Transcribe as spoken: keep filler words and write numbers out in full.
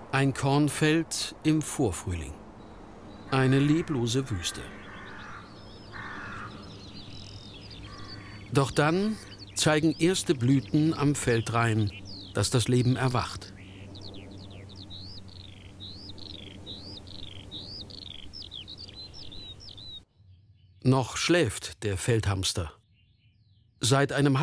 Ein Kornfeld im Vorfrühling. Eine leblose Wüste. Doch dann zeigen erste Blüten am Feldrain, dass das Leben erwacht. Noch schläft der Feldhamster. Seit einem